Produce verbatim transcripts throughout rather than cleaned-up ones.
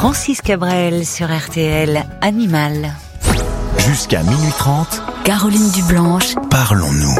Francis Cabrel sur R T L, Animal. Jusqu'à minuit trente, Caroline Dublanche, parlons-nous.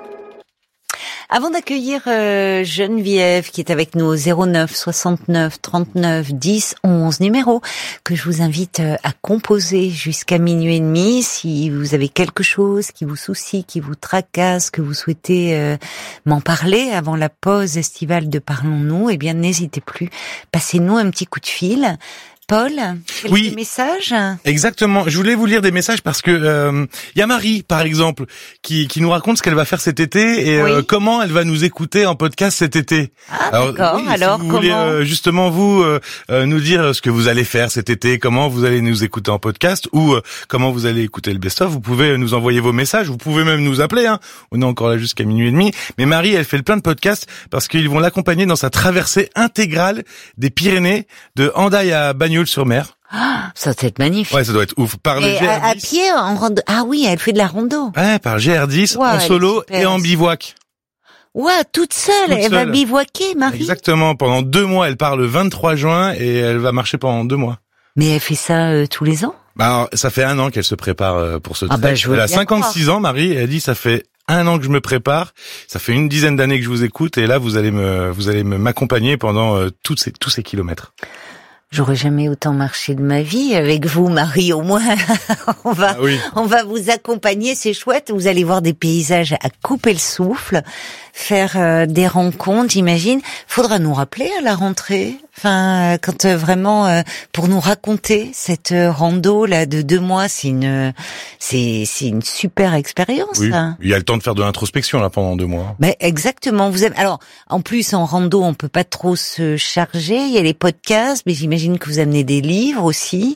Avant d'accueillir euh, Geneviève qui est avec nous au zéro neuf soixante-neuf trente-neuf dix onze, numéro que je vous invite euh, à composer jusqu'à minuit et demi. Si vous avez quelque chose qui vous soucie, qui vous tracasse, que vous souhaitez euh, m'en parler avant la pause estivale de Parlons-nous, eh bien n'hésitez plus, passez-nous un petit coup de fil. Paul, quelques oui, messages. Exactement. Je voulais vous lire des messages parce que euh, y a Marie, par exemple, qui, qui nous raconte ce qu'elle va faire cet été et oui. euh, comment elle va nous écouter en podcast cet été. Ah, alors, d'accord. Oui, alors, si vous comment voulez euh, justement vous euh, euh, nous dire ce que vous allez faire cet été, comment vous allez nous écouter en podcast ou euh, comment vous allez écouter le best-of, vous pouvez nous envoyer vos messages. Vous pouvez même nous appeler. Hein. On est encore là jusqu'à minuit et demi. Mais Marie, elle fait le plein de podcasts parce qu'ils vont l'accompagner dans sa traversée intégrale des Pyrénées, de Hendaye à Bagnols-sur-Mer. Ah, ça doit être magnifique. Ouais, ça doit être ouf. Par le et G R dix. À, à pied, en rando. Ah oui, elle fait de la rando. Ouais, par G R dix, wow, en solo et en bivouac. Ouais, toute seule. Toute elle seule. va bivouaquer, Marie. Exactement. Pendant deux mois, elle part le vingt-trois juin et elle va marcher pendant deux mois. Mais elle fait ça euh, tous les ans? Bah, alors, ça fait un an qu'elle se prépare euh, pour ce ah trek. Bah, je veux elle a bien cinquante-six croire. ans, Marie, et elle dit ça fait un an que je me prépare, ça fait une dizaine d'années que je vous écoute et là vous allez me vous allez me m'accompagner pendant euh, tous ces tous ces kilomètres. J'aurais jamais autant marché de ma vie avec vous, Marie. Au moins, on va, ah oui. on va vous accompagner. C'est chouette. Vous allez voir des paysages à couper le souffle, faire euh, des rencontres. J'imagine. Faudra nous rappeler à la rentrée. Enfin, quand euh, vraiment euh, pour nous raconter cette euh, rando là de deux mois, c'est une, c'est c'est une super expérience. Oui. Hein. Il y a le temps de faire de l'introspection là pendant deux mois. Mais exactement. Vous avez, alors, en plus en rando, on peut pas trop se charger. Il y a les podcasts, mais j'imagine que vous amenez des livres aussi.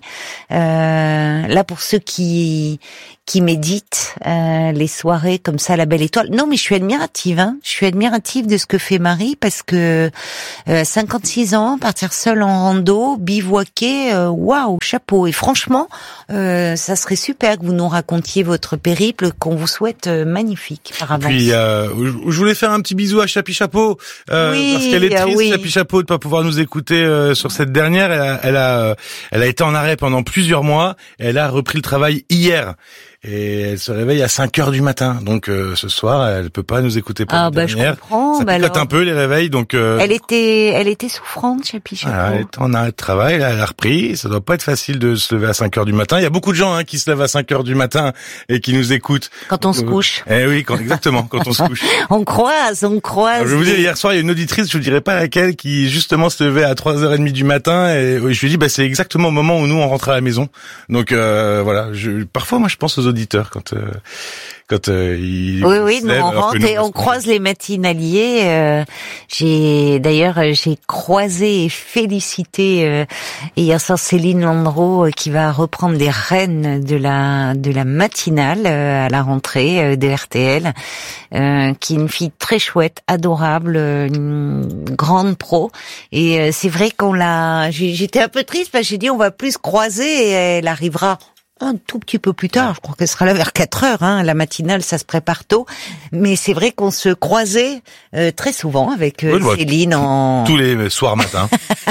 Euh, là, pour ceux qui qui méditent euh, les soirées comme ça, la belle étoile. Non, mais je suis admirative. Hein. Je suis admirative de ce que fait Marie parce que euh, cinquante-six ans, partir seule en rando, bivouaquer, waouh, wow, chapeau. Et franchement, euh, ça serait super que vous nous racontiez votre périple qu'on vous souhaite euh, magnifique par avance. Puis, euh, je voulais faire un petit bisou à Chapi Chapeau euh, oui, parce qu'elle est triste, oui. Chapi Chapeau, de pas pouvoir nous écouter euh, sur cette dernière. Elle a, elle a, elle a été en arrêt pendant plusieurs mois. Et elle a repris le travail hier. Et elle se réveille à cinq heures du matin. Donc euh, ce soir, elle peut pas nous écouter pour ah, la bah, dernière. Je comprends. Ça bah picote alors... un peu les réveils. Donc euh... elle était, elle était souffrante, Chapi Chapeau. Voilà, elle était en arrêt de travail. Là, elle a repris. Ça doit pas être facile de se lever à cinq heures du matin. Il y a beaucoup de gens hein, qui se lèvent à cinq heures du matin et qui nous écoutent. Quand on se couche. Eh oui, quand, exactement, quand on se couche. On croise, on croise. Alors, je vous dis, hier soir, il y a une auditrice, je vous dirai pas laquelle, qui justement se levait à trois heures trente du matin et je lui dis, bah c'est exactement au moment où nous on rentre à la maison. Donc euh, voilà. Je, parfois, moi, je pense aux auditeurs quand. Euh, Quand euh, il oui oui nous on rentre et on croise les matinaliers. Euh, j'ai d'ailleurs j'ai croisé et félicité euh, hier soir Céline Landreau euh, qui va reprendre des rênes de la de la matinale euh, à la rentrée euh, de R T L, euh, qui est une fille très chouette, adorable, une grande pro. Et euh, c'est vrai qu'on l'a. J'étais un peu triste parce que j'ai dit on va plus se croiser et elle arrivera un tout petit peu plus tard, je crois qu'elle sera là vers quatre heures, hein. La matinale, ça se prépare tôt. Mais c'est vrai qu'on se croisait euh, très souvent avec euh, oui, Céline en... Tous les soirs matins.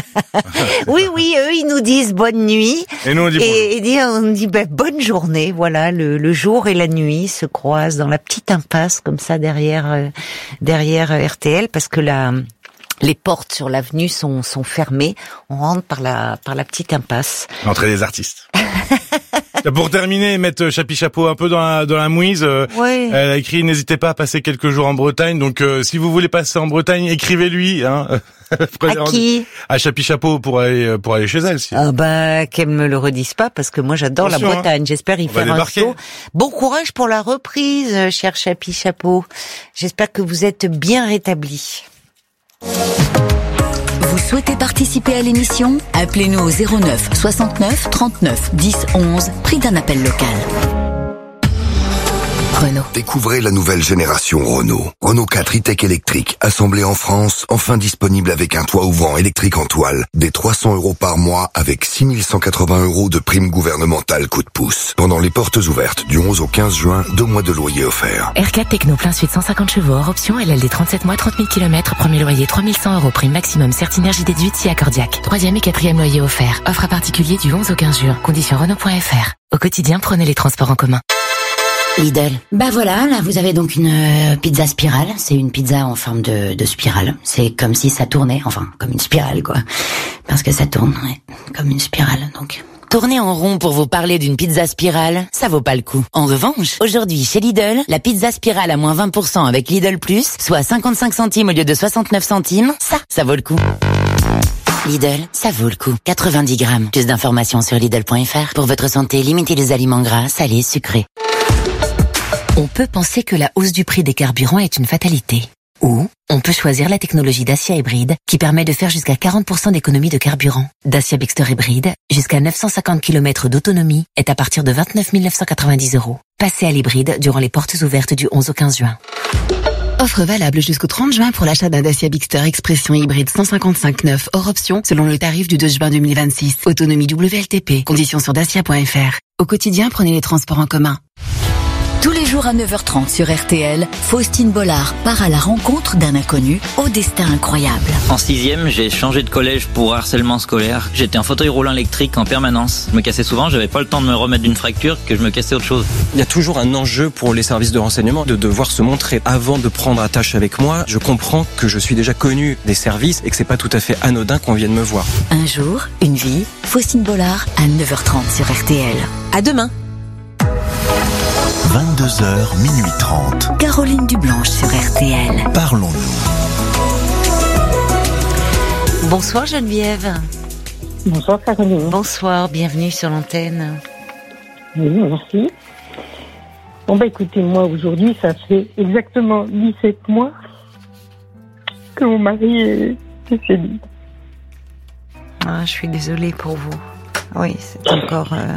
oui, oui, eux, ils nous disent bonne nuit. Et nous, on dit et, et on dit bah, bonne journée. Voilà, le, le jour et la nuit se croisent dans la petite impasse, comme ça, derrière, euh, derrière R T L, parce que la... les portes sur l'avenue sont, sont fermées. On rentre par la, par la petite impasse. L'entrée des artistes. Pour terminer, mettre Chapi Chapeau un peu dans la, dans la mouise, euh, ouais. Elle a écrit « N'hésitez pas à passer quelques jours en Bretagne ». Donc, euh, si vous voulez passer en Bretagne, écrivez-lui. Hein. À qui ? À Chapi Chapeau pour aller, pour aller chez elle. Si. Ah bah, qu'elle me le redise pas, parce que moi j'adore la Bretagne. Hein. J'espère y On faire un saut. Bon courage pour la reprise, cher Chapi Chapeau. J'espère que vous êtes bien rétabli. Vous souhaitez participer à l'émission ? Appelez-nous au zéro neuf soixante-neuf trente-neuf dix onze, prix d'un appel local. Renault. Découvrez la nouvelle génération Renault. Renault quatre e-Tech électrique, assemblé en France, enfin disponible avec un toit ouvrant électrique en toile, des trois cents euros par mois avec six mille cent quatre-vingts euros de prime gouvernementale coup de pouce. Pendant les portes ouvertes du onze au quinze juin, deux mois de loyer offerts. R quatre Techno plein sud cent cinquante chevaux hors option, L L D trente-sept mois, trente mille kilomètres, premier loyer trois mille cent euros, prime maximum Certinergie déduite si accordiaque. Troisième et quatrième loyer offert. Offre à particulier du onze au quinze juin. Conditions Renault point F R. Au quotidien, prenez les transports en commun. Lidl. Bah voilà, là vous avez donc une euh, pizza spirale. C'est une pizza en forme de, de spirale. C'est comme si ça tournait, enfin comme une spirale quoi. Parce que ça tourne, ouais, comme une spirale donc. Tourner en rond pour vous parler d'une pizza spirale, ça vaut pas le coup. En revanche, aujourd'hui chez Lidl, la pizza spirale à moins vingt pour cent avec Lidl Plus, soit cinquante-cinq centimes au lieu de soixante-neuf centimes, ça, ça vaut le coup. Lidl, ça vaut le coup. quatre-vingt-dix grammes. Plus d'informations sur Lidl point F R. Pour votre santé, limitez les aliments gras, salés, sucrés. On peut penser que la hausse du prix des carburants est une fatalité. Ou on peut choisir la technologie Dacia Hybride qui permet de faire jusqu'à quarante pour cent d'économie de carburant. Dacia Bixter Hybride, jusqu'à neuf cent cinquante kilomètres d'autonomie, est à partir de vingt-neuf mille neuf cent quatre-vingt-dix euros. Passez à l'hybride durant les portes ouvertes du onze au quinze juin. Offre valable jusqu'au trente juin pour l'achat d'un Dacia Bixter Expression hybride cent cinquante-cinq neuf hors option selon le tarif du deux juin deux mille vingt-six. Autonomie W L T P. Conditions sur dacia point F R. Au quotidien, prenez les transports en commun. Tous les jours à neuf heures trente sur R T L, Faustine Bollard part à la rencontre d'un inconnu au destin incroyable. En sixième, j'ai changé de collège pour harcèlement scolaire. J'étais en fauteuil roulant électrique en permanence. Je me cassais souvent, j'avais pas le temps de me remettre d'une fracture que je me cassais autre chose. Il y a toujours un enjeu pour les services de renseignement de devoir se montrer avant de prendre attache avec moi. Je comprends que je suis déjà connu des services et que c'est pas tout à fait anodin qu'on vienne me voir. Un jour, une vie, Faustine Bollard à neuf heures trente sur R T L. À demain. vingt-deux heures, minuit trente. Caroline Dublanche sur R T L. Parlons-nous. Bonsoir Geneviève. Bonsoir Caroline. Bonsoir, bienvenue sur l'antenne. Oui, merci. Bon bah écoutez, moi aujourd'hui, ça fait exactement dix-sept mois que mon mari est décédé. Ah, je suis désolée pour vous. Oui, c'est encore euh,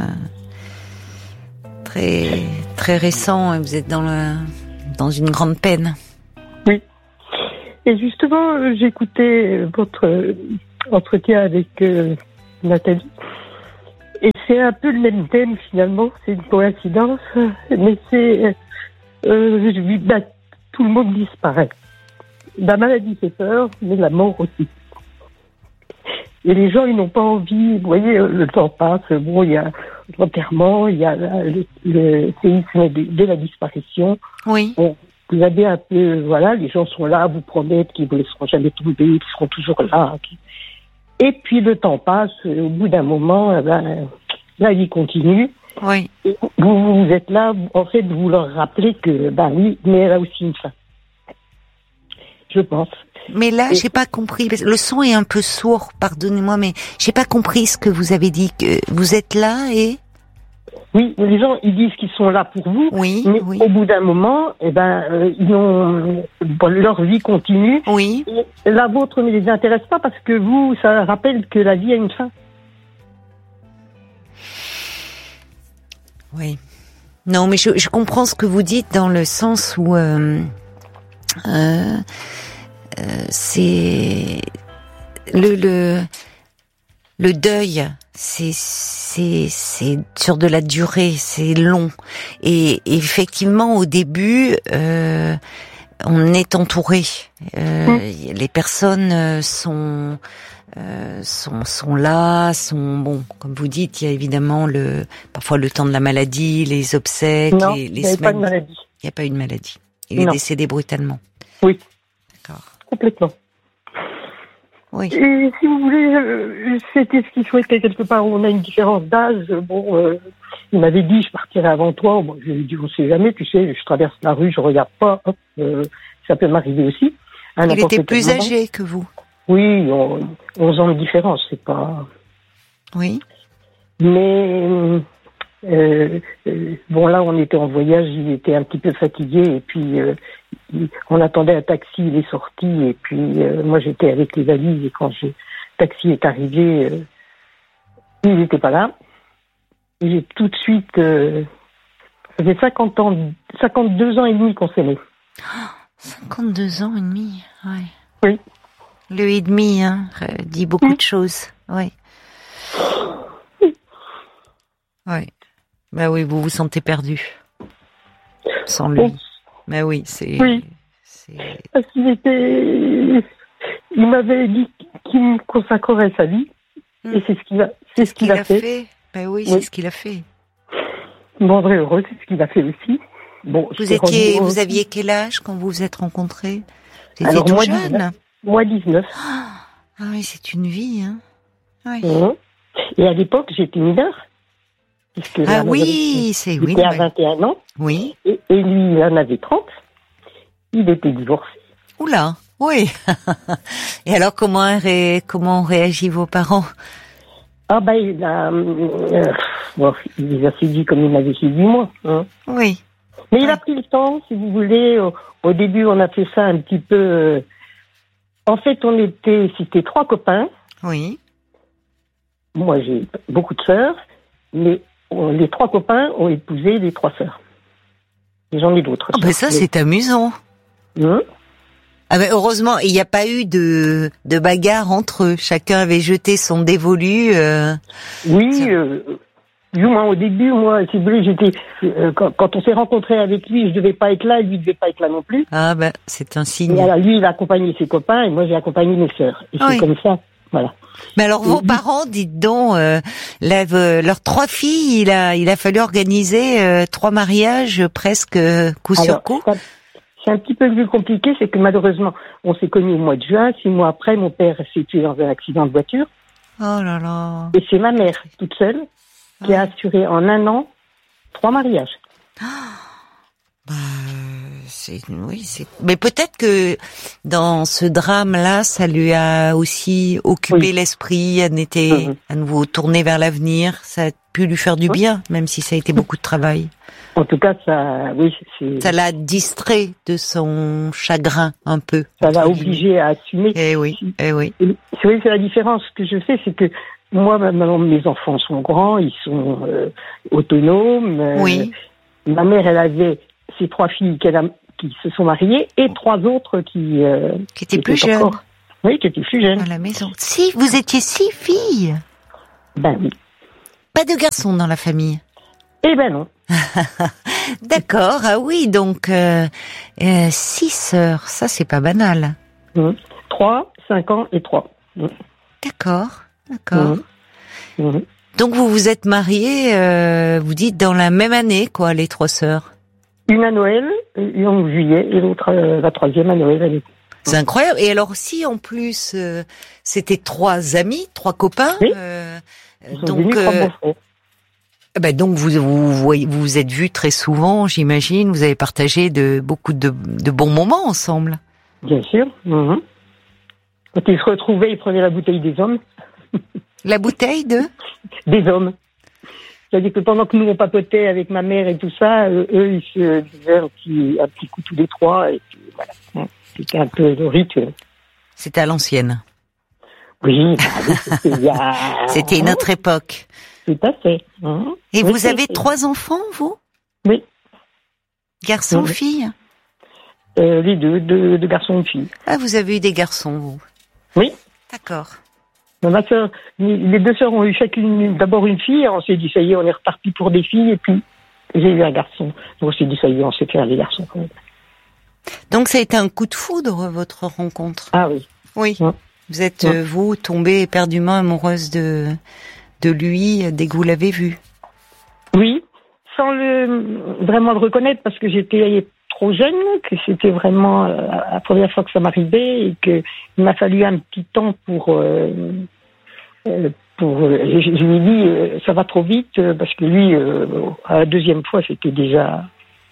très très récent et vous êtes dans le dans une grande peine. Oui. Et justement, j'écoutais votre entretien avec euh, Nathalie. Et c'est un peu le même thème finalement, c'est une coïncidence, mais c'est euh, bah, tout le monde disparaît. La maladie fait peur, mais la mort aussi. Et les gens, ils n'ont pas envie, vous voyez, le temps passe, bon, il y a l'enterrement, il y a le, le séisme de, de la disparition. Oui. Bon, vous avez un peu, voilà, les gens sont là, vous promettent qu'ils ne vous laisseront jamais tomber, qu'ils seront toujours là. Et puis le temps passe, au bout d'un moment, eh ben, la vie continue. Oui. Et vous, vous êtes là, en fait, vous leur rappelez que, ben oui, mais elle a aussi une fin. Je pense. Mais là, et... j'ai pas compris. Le son est un peu sourd, pardonnez-moi, mais j'ai pas compris ce que vous avez dit. Que vous êtes là et... Oui, les gens, ils disent qu'ils sont là pour vous. Oui, mais oui. au bout d'un moment, eh ben, euh, ils ont, bon, leur vie continue. Oui. Et la vôtre ne les intéresse pas parce que vous, ça rappelle que la vie a une fin. Oui. Non, mais je, je comprends ce que vous dites dans le sens où euh, euh, euh, c'est le le le deuil. C'est c'est c'est sur de la durée, c'est long et, et effectivement au début euh, on est entouré. Euh, mmh. Les personnes sont euh, sont sont là, sont bon comme vous dites. Il y a évidemment le parfois le temps de la maladie, les obsèques, non, les, les il n'y a semaines. pas de maladie. Il n'y a pas eu de maladie. Il non. est décédé brutalement. Oui. D'accord. Complètement. Oui. Et si vous voulez, euh, c'était ce qu'il souhaitait quelque part. On a une différence d'âge. Bon, euh, il m'avait dit je partirai avant toi. Moi, je lui ai dit on sait jamais. Tu sais, je traverse la rue, je regarde pas. Hop, euh, ça peut m'arriver aussi. Il était plus moment. âgé que vous. Oui, on, onze ans de différence, c'est pas. Oui. Mais euh, euh, bon, là, on était en voyage, il était un petit peu fatigué et puis euh, il, on attendait un taxi, il est sorti et puis euh, moi j'étais avec les valises et quand le taxi est arrivé, euh, il n'était pas là. Et j'ai tout de suite, euh, Ça fait cinquante ans, cinquante-deux ans et demi qu'on s'est nés. cinquante-deux ans et demi, ouais. Oui. Le et demi, hein, dit beaucoup mmh. de choses, oui. Oui. Bah oui, vous vous sentez perdu. Sans lui. Oh. Bah oui, c'est... Oui. C'est... Parce qu'il était... Il m'avait dit qu'il me consacrerait sa vie. Mmh. Et c'est ce qu'il a, c'est ce qu'il, qu'il a, a fait. fait. Ben oui, oui, c'est ce qu'il a fait. Bon, vrai heureux, c'est ce qu'il a fait aussi. Bon, vous étiez, vous aviez quel âge quand vous vous êtes rencontrés? Vous étiez Alors, tout moi, jeune. dix-neuf. Moi, dix-neuf. Ah oui, c'est une vie, hein. Oui. Mmh. Et à l'époque, j'étais mineure. Ah là, oui, c'est oui. Il était à vingt et un ans. Oui. Et, et lui, il en avait trente. Il était divorcé. Oula, oui. Et alors, comment, ré... comment ont réagi vos parents? Ah ben, il a, euh, bon, il les a séduits comme il m'avait séduit moi. Hein. Oui. Mais il ouais. a pris le temps, si vous voulez. Au, au début, on a fait ça un petit peu... Euh, en fait, on était... C'était trois copains. Oui. Moi, j'ai beaucoup de sœurs. Mais on, les trois copains ont épousé les trois sœurs. Et j'en ai d'autres. Oh ben ça, mais... c'est amusant. Hein? Ah ben heureusement, il n'y a pas eu de, de bagarre entre eux. Chacun avait jeté son dévolu. Euh... Oui, euh, du moins au début, moi, si vous voulez, j'étais euh, quand, quand on s'est rencontrés avec lui, je devais pas être là, lui devait pas être là non plus. Ah ben c'est un signe. Et alors, lui, il a accompagné ses copains et moi, j'ai accompagné mes sœurs. Et oui. C'est comme ça, voilà. Mais alors, vos et parents, dites donc, euh, la, euh, leurs trois filles, il a, il a fallu organiser euh, trois mariages presque euh, coup alors, sur coup. Ça, c'est un petit peu plus compliqué, c'est que malheureusement, on s'est connus au mois de juin. Six mois après, mon père s'est tué dans un accident de voiture. Oh là là. Et c'est ma mère, toute seule, qui ah. a assuré en un an trois mariages. Ah. Bah, c'est, oui, c'est. Mais peut-être que dans ce drame-là, ça lui a aussi occupé oui. l'esprit, à, n'était, mm-hmm. à nouveau tourner vers l'avenir. Ça a pu lui faire du bien, même si ça a été beaucoup de travail. En tout cas, ça, oui, c'est... Ça l'a distrait de son chagrin, un peu. Ça l'a obligé à assumer. Eh oui, eh oui. Et, c'est vrai, c'est la différence que je fais, c'est que moi, maintenant, mes enfants sont grands, ils sont euh, autonomes. Euh, oui. Ma mère, elle avait ses trois filles qu'elle a, qui se sont mariées et trois autres qui... Euh, qui étaient plus jeunes. Encore, oui, qui étaient plus jeunes. À la maison. Si, vous étiez six filles. Ben oui. Pas de garçons dans la famille. Eh ben non. D'accord, ah oui, donc euh, euh, six sœurs, ça c'est pas banal. Mmh. Trois, cinq ans et trois. Mmh. D'accord, d'accord. Mmh. Mmh. Donc vous vous êtes mariés, euh, vous dites dans la même année, quoi, les trois sœurs. Une à Noël, une en juillet, et l'autre, euh, la troisième à Noël. C'est incroyable. Et alors si en plus euh, c'était trois amis, trois copains, oui. euh, Ils sont donc. Venus, Euh, trois Ben donc vous vous voyez, vous vous êtes vus très souvent, j'imagine. Vous avez partagé de beaucoup de, de bons moments ensemble. Bien sûr. Mmh. Quand ils se retrouvaient, ils prenaient la bouteille des hommes. La bouteille de des hommes. C'est-à-dire que pendant que nous on papotait avec ma mère et tout ça, euh, eux ils se disaient un petit, un petit coup tous les trois et puis voilà. C'était un peu le rituel. C'était à l'ancienne. Oui, bah, c'était il y a... C'était une autre époque. Tout à fait. Mmh. Et oui, vous avez c'est... trois enfants, vous? Oui. Garçons, oui. filles? euh, Les deux, deux, deux garçons et une fille. Ah, vous avez eu des garçons, vous? Oui. D'accord. Ma soeur, les deux sœurs ont eu chacune d'abord une fille, on s'est dit ça y est, on est reparti pour des filles, et puis j'ai eu un garçon. Donc on s'est dit ça y est, on sait faire les garçons quand même. Donc ça a été un coup de foudre, votre rencontre? Ah oui. Oui. Ouais. Vous êtes, ouais. euh, vous, tombée éperdument amoureuse de, de lui dès que vous l'avez vu? Oui, sans le, vraiment le reconnaître, parce que j'étais trop jeune, que c'était vraiment euh, la première fois que ça m'arrivait, et qu'il m'a fallu un petit temps pour... Euh, euh, pour euh, je, je lui ai dit, euh, ça va trop vite, euh, parce que lui, euh, à la deuxième fois, c'était déjà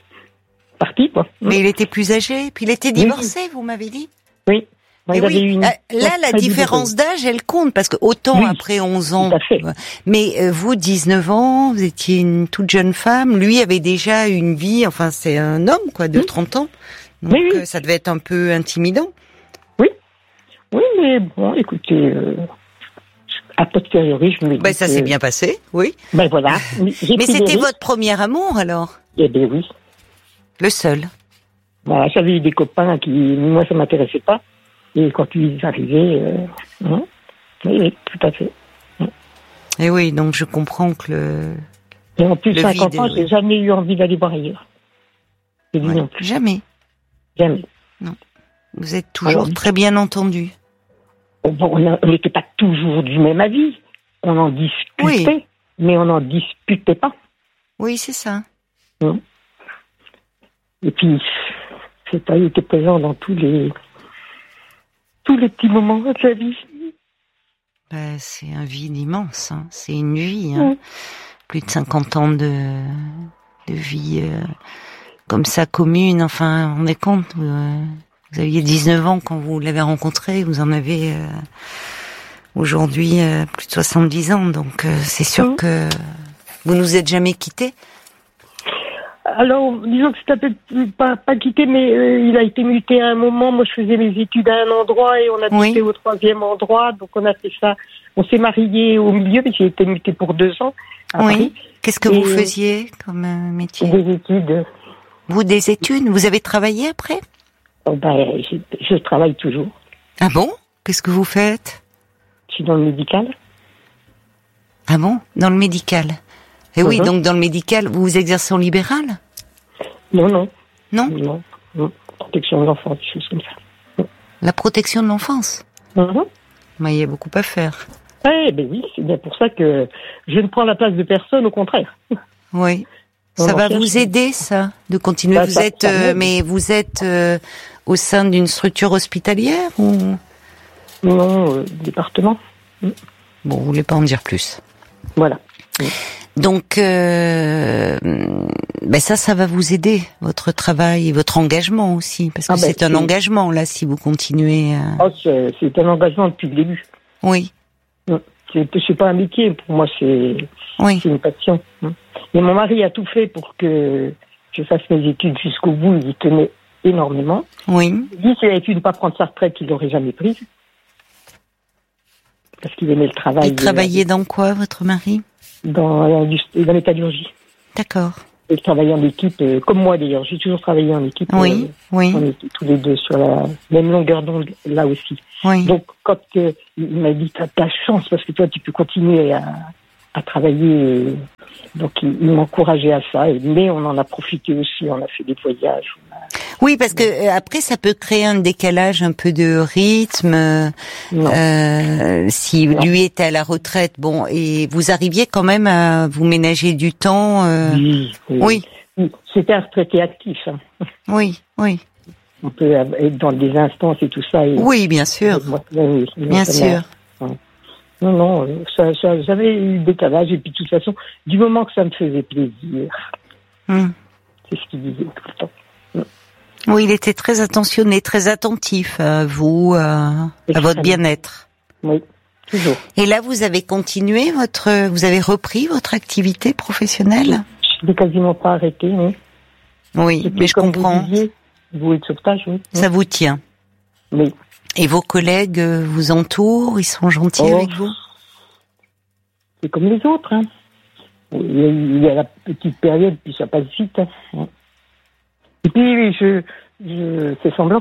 parti, quoi. Mais il était plus âgé, puis il était divorcé, oui. Vous m'avez dit? Oui. Mais oui, une... Là, la différence d'âge, elle compte, parce que autant oui, après onze ans, mais euh, vous, dix-neuf ans, vous étiez une toute jeune femme, lui avait déjà une vie, enfin c'est un homme, quoi, de oui. trente ans, donc oui, oui. Euh, ça devait être un peu intimidant. Oui, oui, mais bon, écoutez, euh, a posteriori, je me dis Ben, ça que... s'est bien passé, oui. Ben voilà. J'ai Mais pris c'était des votre premier amour, alors? Eh bien oui. Le seul? Voilà, j'avais eu des copains qui, moi, ça m'intéressait pas. Et quand ils arrivaient, euh, hein, oui, oui, tout à fait. Et oui, donc je comprends que le... Et en plus, le cinquante vide, ans, oui. j'ai jamais eu envie d'aller voir ailleurs. Et lui Ouais, non plus. jamais. Jamais. Non. Vous êtes toujours Alors, très bien entendu. Bon, on n'était pas toujours du même avis. On en discutait, Oui. mais on n'en disputait pas. Oui, c'est ça. Non. Et puis, c'est pas, il était présent dans tous les tous les petits moments de la vie. Ben, c'est un vide immense, hein. C'est une vie, hein. Ouais. Plus de cinquante ans de, de vie euh, comme ça commune. Enfin, on est compte, euh, vous aviez dix-neuf ans quand vous l'avez rencontré, vous en avez euh, aujourd'hui euh, plus de soixante-dix ans, donc euh, c'est sûr Mmh. que vous nous êtes jamais quittés. Alors, disons que c'est un peu pas, pas quitté, mais euh, il a été muté à un moment. Moi, je faisais mes études à un endroit et on a Oui. muté au troisième endroit. Donc, on a fait ça. On s'est mariés au milieu, mais j'ai été muté pour deux ans à Oui. Paris. Qu'est-ce que Et- vous faisiez comme euh, métier? Des études. Vous, des études? Vous avez travaillé après? Oh, ben, je, je travaille toujours. Ah bon? Qu'est-ce que vous faites? Je suis dans le médical. Ah bon? Dans le médical? Et oui, Mhm. donc dans le médical, vous vous exercez en libéral? Non, non. Non? Non. non. Protection de l'enfant, des choses comme ça. La protection de l'enfance? Mhm. Mais il y a beaucoup à faire. Eh ben oui, c'est bien pour ça que je ne prends la place de personne, au contraire. Oui. On Ça en va cherche. vous aider, ça, de continuer. Bah, vous ça- êtes, ça euh, m'aide. mais vous êtes euh, au sein d'une structure hospitalière ou? Non, euh, département. Bon, vous voulez pas en dire plus. Voilà. Donc, euh, ben ça, ça va vous aider, votre travail et votre engagement aussi, parce que Ah ben, c'est un c'est- engagement là, si vous continuez. À... Oh, c'est, c'est un engagement depuis le début. Oui, Non, C'est, c'est pas un métier, pour moi, c'est, oui, c'est une passion. hein. Et mon mari a tout fait pour que je fasse mes études jusqu'au bout. Il y tenait énormément. oui. Il dit s'il avait pu ne pas prendre sa retraite, il l'aurait jamais prise. Parce qu'il aimait le travail. Et travaillez dans quoi, votre mari? euh, Dans, l'industrie- la métallurgie. D'accord. Il travaillait en équipe, euh, comme moi d'ailleurs. J'ai toujours travaillé en équipe. Oui, euh, oui, On était tous les deux sur la même longueur d'onde, là aussi. oui. Donc, quand euh, il m'a dit, t'as ta chance, parce que toi, tu peux continuer à, à travailler. euh, Donc, il, il m'encourageait à ça. Et, mais on en a profité aussi, on a fait des voyages. on a- Oui, parce que euh, après, ça peut créer un décalage un peu de rythme. euh, Non. Euh, si Non. lui était à la retraite, bon, et vous arriviez quand même à vous ménager du temps. euh, Oui, Oui, oui. C'était un retraité actif. hein. oui, oui, On peut être dans des instances et tout ça. Et, oui, bien sûr, Moi, oui, oui, bien ça sûr. m'a- Non, non, euh, ça, ça, j'avais eu des décalage. Et puis, de toute façon, du moment que ça me faisait plaisir, Hum. c'est ce qu'il disait tout le temps. Oui, il était très attentionné, très attentif à vous, à, à votre bien-être. Oui, toujours. Et là, vous avez continué votre, vous avez repris votre activité professionnelle? Je n'ai quasiment pas arrêté. Oui, Oui, C'était mais je comme comprends. Vous disiez, bouée de sauvetage, oui. Ça vous tient. Oui. Et vos collègues euh, vous entourent, ils sont gentils Oh. avec vous? C'est comme les autres. Hein. Il, y a, il y a la petite période, puis ça passe vite. Hein. Et puis, je, je fais semblant.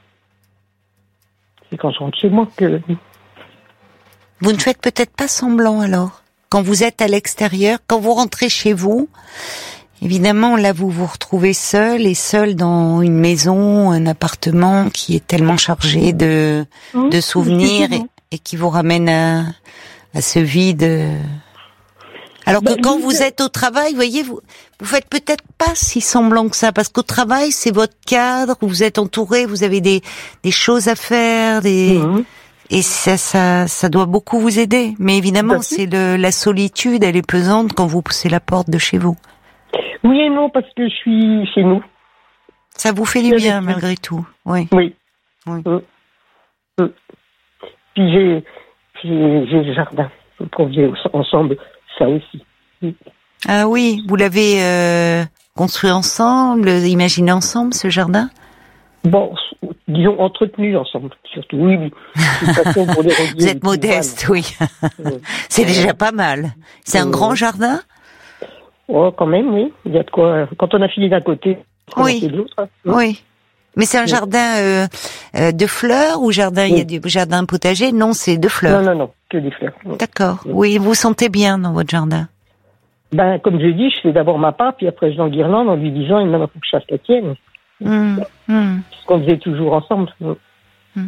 C'est quand je rentre chez moi que... Vous ne faites peut-être pas semblant alors. Quand vous êtes à l'extérieur, quand vous rentrez chez vous, évidemment là vous vous retrouvez seul et seul dans une maison, un appartement qui est tellement chargé de, Mmh, de souvenirs et, et qui vous ramène à, à ce vide. Alors que Bah, quand vide. vous êtes au travail, vous voyez, vous vous faites peut-être pas si semblant que ça, parce qu'au travail c'est votre cadre, vous êtes entouré, vous avez des des choses à faire, des Mmh. et ça, ça, ça doit beaucoup vous aider. Mais évidemment, Tout à fait. c'est le, la solitude, elle est pesante quand vous poussez la porte de chez vous. Oui et non, parce que je suis chez nous. Ça vous fait du Avec bien, vous. malgré tout. Oui. Oui. Oui. Mmh. Mmh. Puis j'ai, j'ai, j'ai le jardin. On vit ensemble, ça aussi. Mmh. Ah oui, vous l'avez euh, construit ensemble, imaginé ensemble, ce jardin? Bon, disons, entretenus ensemble, surtout. Oui, oui. De façon pour les Vous êtes modeste, oui. C'est déjà pas mal. C'est un euh... grand jardin? Oh, quand même, oui. Il y a de quoi. Quand on a fini d'un côté, on oui. a fait de l'autre. Hein. Oui. Mais c'est un oui. jardin euh, euh, de fleurs ou jardin, oui. il y a du jardin potager? Non, c'est de fleurs. Non, non, non, que des fleurs. D'accord. Oui, oui vous vous sentez bien dans votre jardin? Ben, comme je dis, je fais d'abord ma part, puis après je l'enguirlande en lui disant, il m'a faut que je fasse la tienne. Mmh, mmh. Ce qu'on faisait toujours ensemble. Mmh.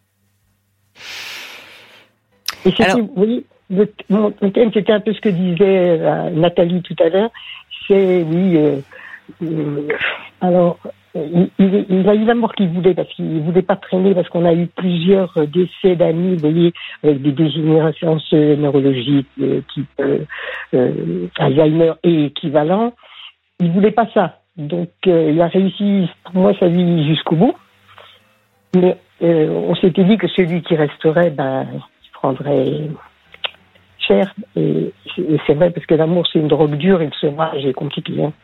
Et c'était, alors, vous voyez, le, mon thème, c'était un peu ce que disait euh, Nathalie tout à l'heure. C'est, oui, euh, euh, alors, il, il, il a eu la mort qu'il voulait, parce qu'il voulait pas traîner, parce qu'on a eu plusieurs décès d'amis, vous voyez, avec des dégénérescences neurologiques, euh, type euh, euh, Alzheimer et équivalent. Il voulait pas ça. Donc, euh, il a réussi, pour moi, sa vie jusqu'au bout. Mais euh, on s'était dit que celui qui resterait, ben, il prendrait cher. Et, et c'est vrai, parce que l'amour, c'est une drogue dure et le sevrage est compliqué. Hein.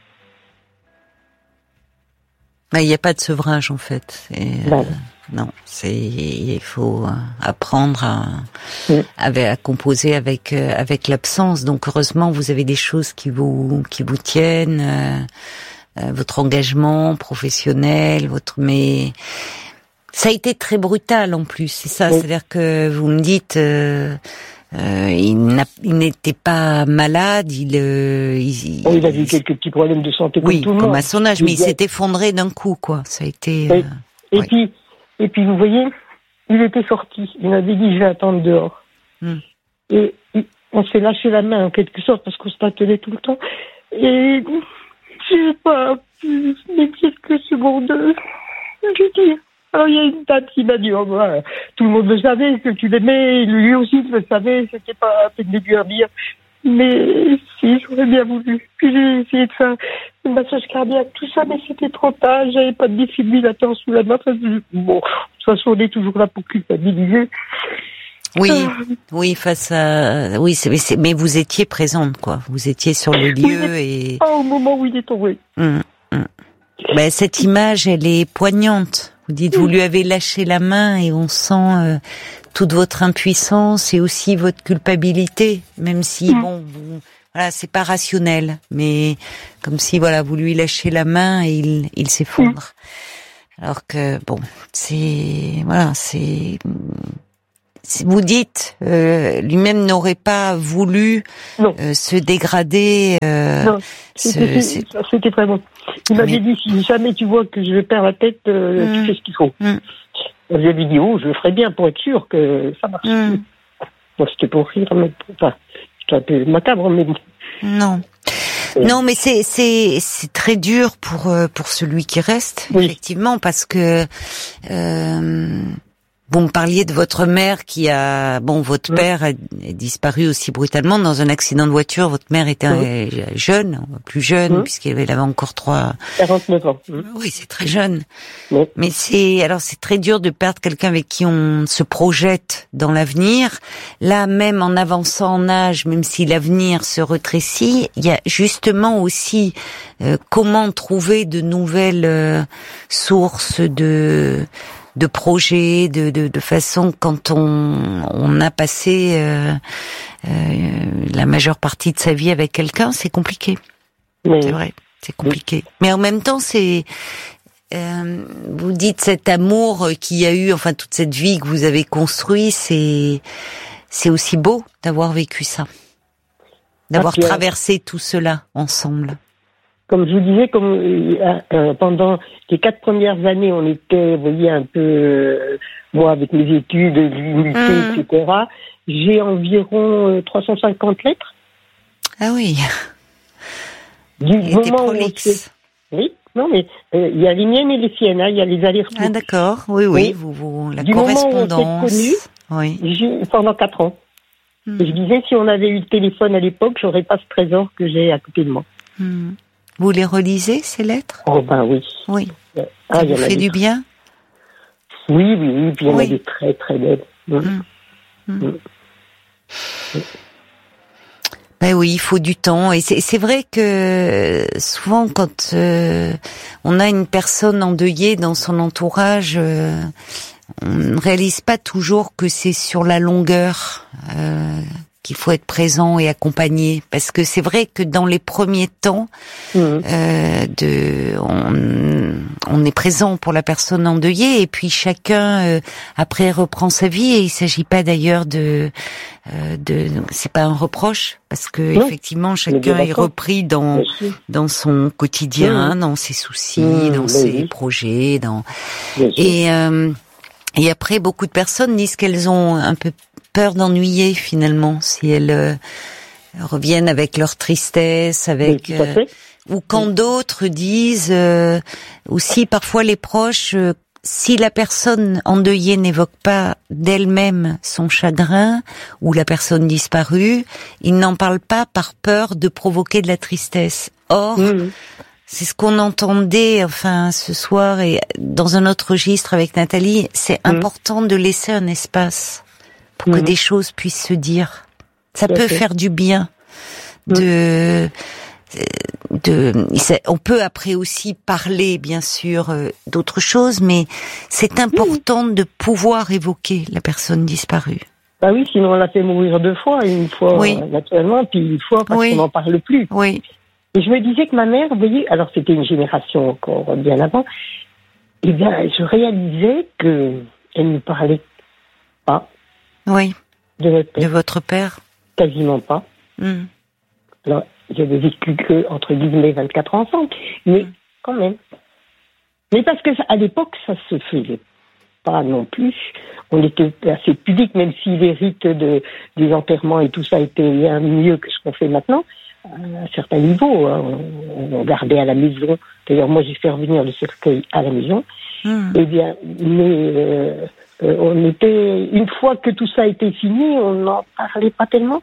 Ben, il n'y a pas de sevrage, en fait. C'est, ben. euh, non, c'est il faut apprendre à, oui. à, à composer avec euh, avec l'absence. Donc, heureusement, vous avez des choses qui vous qui vous tiennent. Euh, Euh, votre engagement professionnel, votre mais ça a été très brutal en plus, c'est ça, oui. C'est-à-dire que vous me dites euh, euh, il, n'a, il n'était pas malade, il, euh, il, oh, il a eu quelques petits problèmes de santé comme oui, tout le monde. comme à son âge, mais il, il s'est effondré d'un coup, quoi. Ça a été. Oui. Euh, et ouais. puis et puis vous voyez, il était sorti, il m'avait dit je vais attendre dehors. Hmm. Et, et on s'est lâché la main en quelque sorte parce qu'on se tâtonnait tout le temps et j'ai pas pu me dire que ce monde. Je dis. Alors il y a une dame qui m'a dit, oh, bah, tout le monde le savait que tu l'aimais, lui aussi le savait, c'était pas à peine de lui dire. Mais si, j'aurais bien voulu. Puis j'ai essayé de faire un massage cardiaque, tout ça, mais c'était trop tard, j'avais pas de défibrillateur sous la main. Bon, de toute façon, on est toujours là pour culpabiliser. Oui, euh... oui, face à, oui, c'est, c'est, mais vous étiez présente, quoi. Vous étiez sur le lieu oui, et. Ah, au moment où il est tombé. Hum, hum. Ben, cette image, elle est poignante. Vous dites, vous lui avez lâché la main et on sent euh, toute votre impuissance et aussi votre culpabilité, même si mmh. bon, vous, voilà, c'est pas rationnel, mais comme si voilà, vous lui lâchez la main et il, il s'effondre. Mmh. Alors que bon, c'est voilà, c'est. Vous dites, euh, lui-même n'aurait pas voulu euh, se dégrader. Euh, non, c'était, ce, c'est... c'était très bon. Il m'avait oui. dit, si jamais tu vois que je perds la tête, euh, mmh. tu fais ce qu'il faut. Mmh. Je lui ai dit, oh, je le ferais bien pour être sûr que ça marche. Mmh. Moi, c'était pour rire, mais enfin, c'était un peu macabre, mais bon. Non. Euh... Non, mais c'est, c'est, c'est très dur pour, pour celui qui reste, oui. effectivement, parce que... Euh, Vous me parliez de votre mère qui a... Bon, votre père a disparu aussi brutalement dans un accident de voiture. Votre mère était oui. jeune, plus jeune, oui. puisqu'elle avait encore trois... quarante-neuf ans. Oui, c'est très jeune. Oui. Mais c'est... Alors, c'est très dur de perdre quelqu'un avec qui on se projette dans l'avenir. Là, même en avançant en âge, même si l'avenir se rétrécit, il y a justement aussi euh, comment trouver de nouvelles euh, sources de... de projets, de, de, de façon quand on, on a passé euh, euh, la majeure partie de sa vie avec quelqu'un, c'est compliqué. Oui. C'est vrai, c'est compliqué. Oui. Mais en même temps, c'est euh, vous dites cet amour qu'il y a eu, enfin toute cette vie que vous avez construit, c'est c'est aussi beau d'avoir vécu ça, d'avoir ah, traversé tout cela ensemble. Comme je vous disais, comme euh, euh, pendant les quatre premières années, on était, vous voyez, un peu, euh, moi avec mes études, l'humilité, mmh. et cetera. J'ai environ euh, trois cent cinquante lettres. Ah oui. Du et moment où on s'est... Oui, non, mais il euh, y a les miennes et les siennes, il hein, y a les allers-retours. Ah d'accord, oui, oui, oui. Vous, vous, la du correspondance. Moment où on s'est connus, oui. j'ai, pendant quatre ans. Mmh. Et je disais, si on avait eu le téléphone à l'époque, j'aurais pas ce trésor que j'ai à côté de moi. Mmh. Vous les relisez, ces lettres? Oh ben oui. Oui. Ah, ça vous fait du très... bien? Oui, oui, oui. Puis il y en oui. a des très, très belles. Mmh. Mmh. Mmh. Mmh. Ben oui, il faut du temps. Et c'est, c'est vrai que souvent, quand euh, on a une personne endeuillée dans son entourage, euh, on ne réalise pas toujours que c'est sur la longueur euh, qu'il faut être présent et accompagné. Parce que c'est vrai que dans les premiers temps, mmh. euh, de, on, on est présent pour la personne endeuillée, et puis chacun euh, après reprend sa vie. Et il s'agit pas d'ailleurs de, euh, de, c'est pas un reproche, parce que non. effectivement chacun est repris dans dans son quotidien, mmh. dans ses soucis, mmh, dans ses oui. projets, dans et euh, et après beaucoup de personnes disent qu'elles ont un peu peur d'ennuyer finalement si elles euh, reviennent avec leur tristesse, avec euh, ou quand oui. d'autres disent euh, aussi parfois les proches, euh, si la personne endeuillée n'évoque pas d'elle-même son chagrin ou la personne disparue, ils n'en parlent pas par peur de provoquer de la tristesse. Or, mmh. c'est ce qu'on entendait enfin ce soir et dans un autre registre avec Nathalie, c'est mmh. important de laisser un espace pour mmh. que des choses puissent se dire. Ça Tout peut faire du bien de, mmh. de, on peut après aussi parler, bien sûr, d'autres choses, mais c'est important mmh. de pouvoir évoquer la personne disparue. Bah oui, sinon on l'a fait mourir deux fois, une fois oui. naturellement, puis une fois parce oui. qu'on n'en parle plus. Oui. Et je me disais que ma mère, vous voyez, alors c'était une génération encore bien avant, eh bien, je réalisais que elle ne parlait pas. Oui. De notre père. De votre père. Quasiment pas. Mm. Alors, j'avais vécu que, entre guillemets, vingt-quatre ans ensemble. Mais, mm. quand même. Mais parce que, à l'époque, ça se faisait pas non plus. On était assez pudiques, même si les rites de, des enterrements et tout ça étaient bien mieux que ce qu'on fait maintenant, à un certain niveau. Hein. On, on gardait à la maison. D'ailleurs, moi, j'ai fait revenir le cercueil à la maison. Mm. Eh bien, mais, euh, Euh, on était, une fois que tout ça était fini, on n'en parlait pas tellement.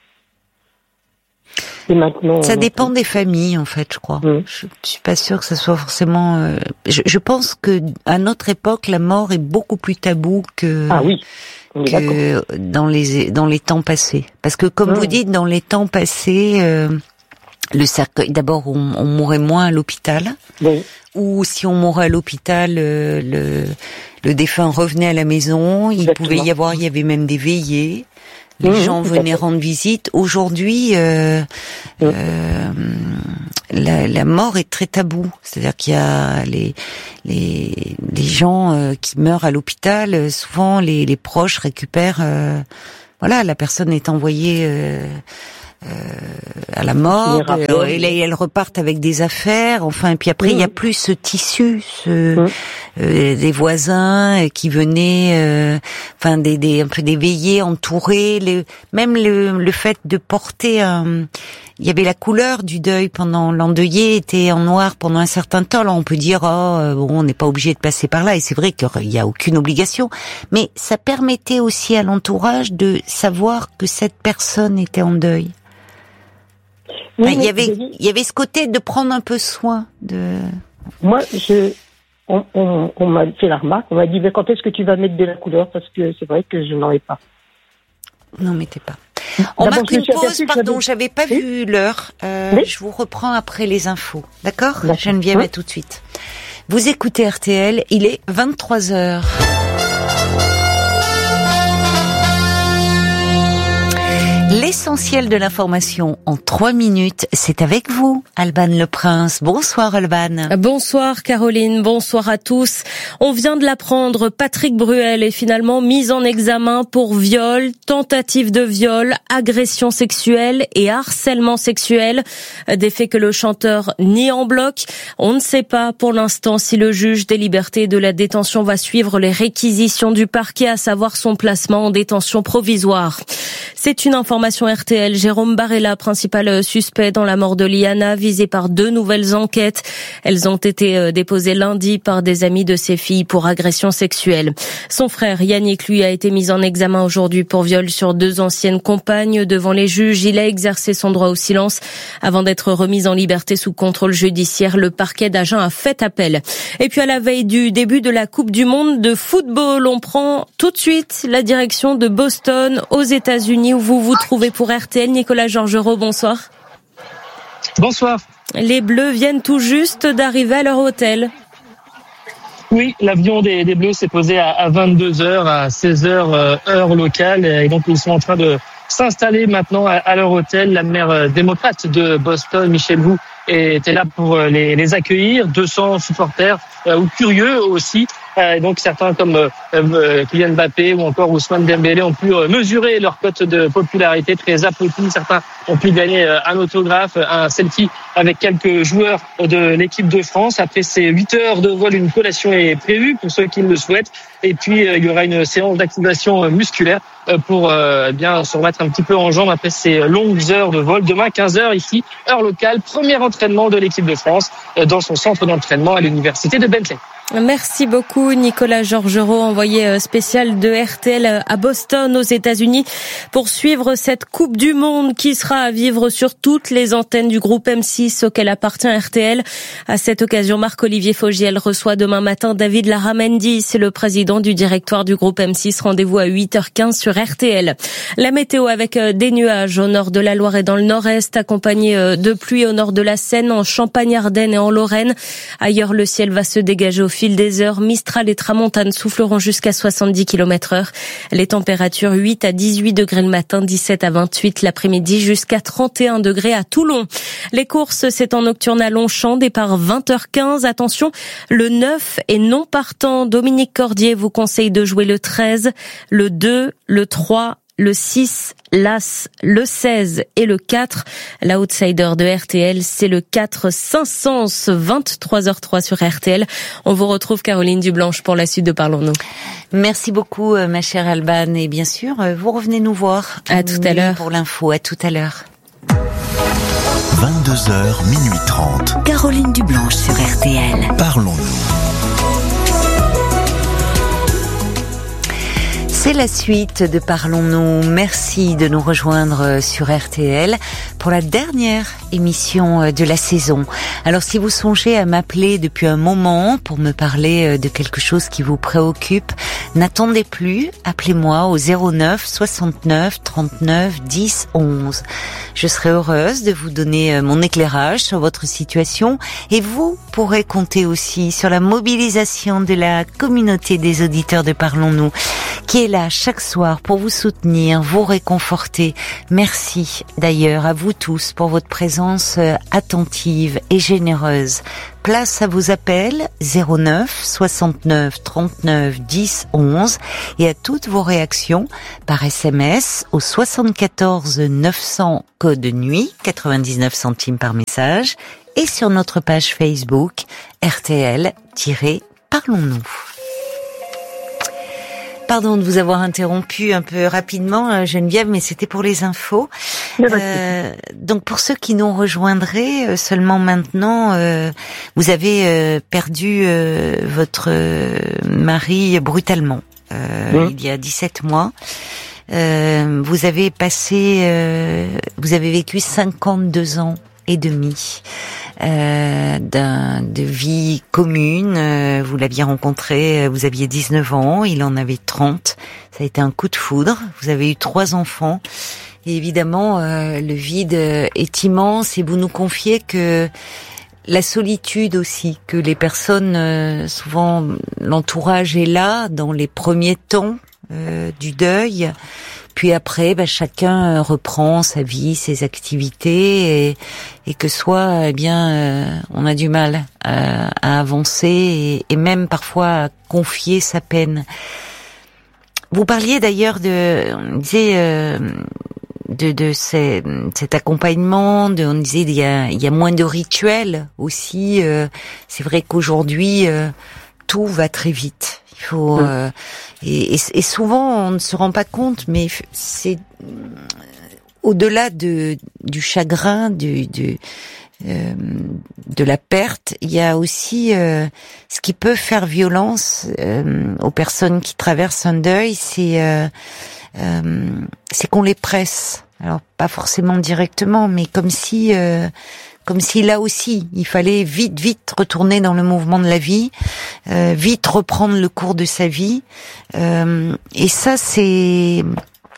Et maintenant, ça dépend peut... des familles, en fait, je crois. Mmh. Je suis pas sûre que ça soit forcément. Euh... Je, je pense que à notre époque, la mort est beaucoup plus tabou que. Ah oui. Que dans les dans les temps passés. Parce que comme mmh. vous dites, dans les temps passés, euh, le cercueil. D'abord, on, on mourait moins à l'hôpital. Oui. Ou si on mourait à l'hôpital, euh, le le défunt revenait à la maison. Il Exactement. pouvait y avoir, il y avait même des veillées. Les mmh, gens venaient rendre visite. Aujourd'hui, euh, mmh. euh, la, la mort est très tabou. C'est-à-dire qu'il y a les les les gens euh, qui meurent à l'hôpital. Souvent, les les proches récupèrent. Euh, voilà, la personne est envoyée. Euh, Euh, à la mort, euh, et là, elles repartent avec des affaires, enfin, et puis après, il mmh. y a plus ce tissu, ce, mmh. euh, des voisins qui venaient, euh, enfin, des, des, un peu des veillées entourées, les, même le, le fait de porter un, il y avait la couleur du deuil pendant l'endeuillé était en noir pendant un certain temps. Là, on peut dire, oh, bon, on n'est pas obligé de passer par là, et c'est vrai qu'il n'y a aucune obligation, mais ça permettait aussi à l'entourage de savoir que cette personne était en deuil. Oui, enfin, il y avait, il y avait ce côté de prendre un peu soin de. Moi, je, on, on, on m'a fait la remarque, on m'a dit, mais quand est-ce que tu vas mettre de la couleur, parce que c'est vrai que je n'en ai pas. Non, mettez pas. On D'abord, marque une pause, pardon, j'avais, j'avais pas oui. vu l'heure. Euh, oui. Je vous reprends après les infos, d'accord, d'accord. Geneviève, oui. à tout de suite. Vous écoutez R T L, il est vingt-trois heures. L'essentiel de l'information en trois minutes, c'est avec vous, Alban Le Prince. Bonsoir Alban. Bonsoir Caroline, bonsoir à tous. On vient de l'apprendre, Patrick Bruel est finalement mis en examen pour viol, tentative de viol, agression sexuelle et harcèlement sexuel. Des faits que le chanteur nie en bloc. On ne sait pas pour l'instant si le juge des libertés et de la détention va suivre les réquisitions du parquet, à savoir son placement en détention provisoire. C'est une information R T L. Jérôme Barella, principal suspect dans la mort de Liana, visé par deux nouvelles enquêtes. Elles ont été déposées lundi par des amis de ses filles pour agression sexuelle. Son frère Yannick, lui, a été mis en examen aujourd'hui pour viol sur deux anciennes compagnes. Devant les juges, il a exercé son droit au silence avant d'être remis en liberté sous contrôle judiciaire. Le parquet d'Agen a fait appel. Et puis à la veille du début de la Coupe du Monde de football, on prend tout de suite la direction de Boston, aux États-Unis, où vous vous trouvez. retrouver pour R T L. Nicolas Georgerot, bonsoir. Bonsoir. Les Bleus viennent tout juste d'arriver à leur hôtel. Oui, l'avion des, des Bleus s'est posé à, à vingt-deux heures, à seize heures euh, heure locale, et donc ils sont en train de s'installer maintenant à, à leur hôtel. La maire euh, démocrate de Boston, Michelle Wu, était là pour euh, les, les accueillir. deux cents supporters euh, ou curieux aussi. Euh, donc certains comme euh, euh, Kylian Mbappé ou encore Ousmane Dembélé ont pu euh, mesurer leur cote de popularité, très applaudis. Certains ont pu gagner euh, un autographe, un selfie avec quelques joueurs de l'équipe de France. Après ces huit heures de vol, une collation est prévue pour ceux qui le souhaitent. Et puis euh, il y aura une séance d'activation euh, musculaire euh, pour euh, bien se remettre un petit peu en jambes après ces longues heures de vol. Demain quinze heures ici, heure locale, premier entraînement de l'équipe de France euh, dans son centre d'entraînement à l'université de Bentley. Merci beaucoup Nicolas Georgerot, envoyé spécial de R T L à Boston aux États-Unis pour suivre cette Coupe du Monde qui sera à vivre sur toutes les antennes du groupe M six auquel appartient R T L. À cette occasion, Marc-Olivier Fogiel reçoit demain matin David Larramendi, c'est le président du directoire du groupe M six. Rendez-vous à huit heures quinze sur R T L. La météo avec des nuages au nord de la Loire et dans le nord-est, accompagnés de pluie au nord de la Seine, en Champagne-Ardenne et en Lorraine. Ailleurs, le ciel va se dégager au fil des heures. Mistral et tramontane souffleront jusqu'à soixante-dix kilomètres heure. Les températures huit à dix-huit degrés le matin, dix-sept à vingt-huit l'après-midi, jusqu'à trente et un degrés à Toulon. Les courses, c'est en nocturne à Longchamp, départ vingt heures quinze. Attention, le neuf est non partant. Dominique Cordier vous conseille de jouer le treize, le deux, le trois, le six, l'As, le seize et le quatre. L'outsider de R T L, c'est le quatre Saint-Saëns, vingt-trois heures trois sur R T L. On vous retrouve Caroline Dublanche pour la suite de Parlons-nous. Merci beaucoup ma chère Alban, et bien sûr, vous revenez nous voir. À tout à l'heure. Pour l'info, à tout à l'heure. vingt-deux heures, minuit trente. Caroline Dublanche sur R T L. Parlons-nous. C'est la suite de Parlons-nous. Merci de nous rejoindre sur R T L pour la dernière émission de la saison. Alors si vous songez à m'appeler depuis un moment pour me parler de quelque chose qui vous préoccupe, n'attendez plus, appelez-moi au zéro neuf soixante-neuf trente-neuf dix onze. Je serai heureuse de vous donner mon éclairage sur votre situation, et vous pourrez compter aussi sur la mobilisation de la communauté des auditeurs de Parlons-nous, qui est là chaque soir pour vous soutenir, vous réconforter. Merci d'ailleurs à vous tous pour votre présence attentive et généreuse. Place à vos appels zéro neuf soixante-neuf trente-neuf dix onze et à toutes vos réactions par S M S au soixante-quatorze neuf cents code nuit, quatre-vingt-dix-neuf centimes par message, et sur notre page Facebook R T L-Parlons-nous. Pardon de vous avoir interrompu un peu rapidement, Geneviève, mais c'était pour les infos. Euh, donc pour ceux qui nous rejoindraient seulement maintenant, euh, vous avez euh, perdu euh, votre euh, mari brutalement euh, oui. il y a dix-sept mois. Euh, vous avez passé, euh, vous avez vécu cinquante-deux ans et demi euh, d'un, de vie commune. Euh, vous l'aviez rencontré, vous aviez dix-neuf ans, il en avait trente. Ça a été un coup de foudre. Vous avez eu trois enfants. Et évidemment, euh, le vide est immense, et vous nous confiez que la solitude aussi, que les personnes, euh, souvent l'entourage est là dans les premiers temps euh, du deuil. Puis après, bah, chacun reprend sa vie, ses activités, et, et que soit, eh bien, euh, on a du mal à, à avancer, et, et même parfois à confier sa peine. Vous parliez d'ailleurs de, on disait, euh, de, de ces, cet accompagnement, de, on disait il y a, il y a moins de rituels aussi. Euh, c'est vrai qu'aujourd'hui, euh, tout va très vite. Il faut euh, et, et, et souvent on ne se rend pas compte, mais c'est au-delà de du chagrin, du, du euh, de la perte. Il y a aussi euh, ce qui peut faire violence euh, aux personnes qui traversent un deuil, c'est euh, euh, c'est qu'on les presse. Alors pas forcément directement, mais comme si euh, comme si là aussi, il fallait vite, vite retourner dans le mouvement de la vie, euh, vite reprendre le cours de sa vie. Euh, et ça, c'est